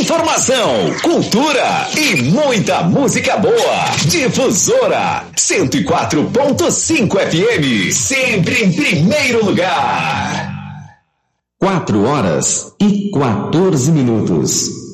Informação, cultura e muita música boa. Difusora 104.5 FM, sempre em primeiro lugar. 4 horas e 14 minutos.